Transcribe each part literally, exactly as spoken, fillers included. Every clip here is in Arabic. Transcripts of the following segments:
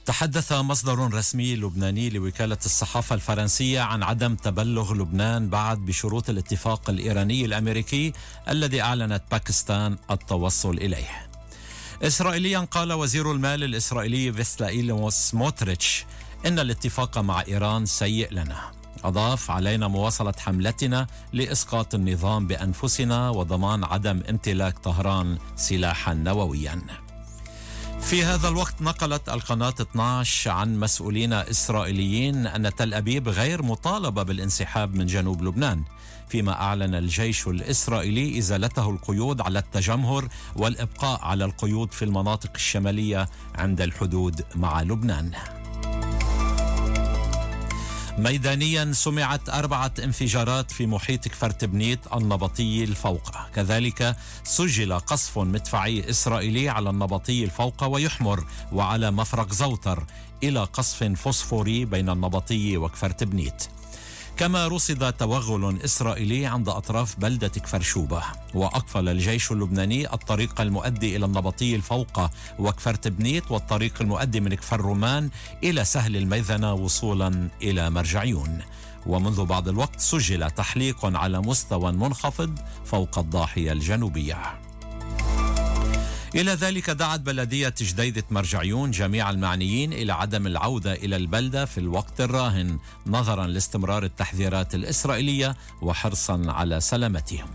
تحدث مصدر رسمي لبناني لوكالة الصحافة الفرنسية عن عدم تبلغ لبنان بعد بشروط الاتفاق الإيراني الأمريكي الذي أعلنت باكستان التوصل إليه. إسرائيليا قال وزير المال الإسرائيلي فيسلائيل سموتريتش إن الاتفاق مع إيران سيء لنا. أضاف: علينا مواصلة حملتنا لإسقاط النظام بأنفسنا وضمان عدم امتلاك طهران سلاحا نوويا. في هذا الوقت نقلت القناة اثني عشر عن مسؤولين إسرائيليين أن تل أبيب غير مطالبة بالانسحاب من جنوب لبنان، فيما أعلن الجيش الإسرائيلي إزالته القيود على التجمهر والإبقاء على القيود في المناطق الشمالية عند الحدود مع لبنان. ميدانيا سمعت أربعة انفجارات في محيط كفرتبنيت النبطي الفوقة، كذلك سجل قصف مدفعي إسرائيلي على النبطي الفوقة ويحمر وعلى مفرق زوتر، إلى قصف فوسفوري بين النبطي وكفرتبنيت. كما رصد توغل إسرائيلي عند أطراف بلدة كفرشوبة. وأقفل الجيش اللبناني الطريق المؤدي إلى النبطي الفوقة وكفرتبنيت والطريق المؤدي من كفر رومان إلى سهل الميذنة وصولا إلى مرجعيون. ومنذ بعض الوقت سجل تحليق على مستوى منخفض فوق الضاحية الجنوبية. إلى ذلك دعت بلدية جديدة مرجعيون جميع المعنيين إلى عدم العودة إلى البلدة في الوقت الراهن نظرا لاستمرار التحذيرات الإسرائيلية وحرصا على سلامتهم.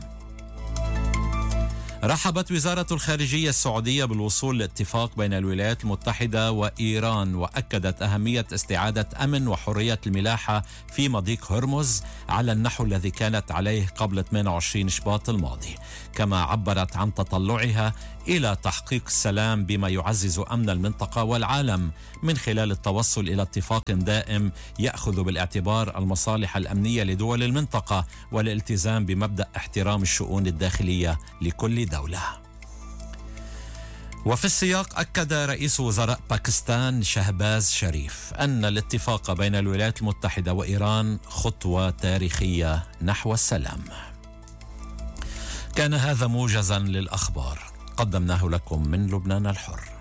رحبت وزارة الخارجية السعودية بالوصول لاتفاق بين الولايات المتحدة وإيران، وأكدت أهمية استعادة أمن وحرية الملاحة في مضيق هرمز على النحو الذي كانت عليه قبل ثمانية وعشرين شباط الماضي. كما عبرت عن تطلعها إلى تحقيق السلام بما يعزز أمن المنطقة والعالم من خلال التوصل إلى اتفاق دائم يأخذ بالاعتبار المصالح الأمنية لدول المنطقة والالتزام بمبدأ احترام الشؤون الداخلية لكل دولة. وفي السياق أكد رئيس وزراء باكستان شهباز شريف أن الاتفاق بين الولايات المتحدة وإيران خطوة تاريخية نحو السلام. كان هذا موجزا للأخبار قدمناه لكم من لبنان الحر.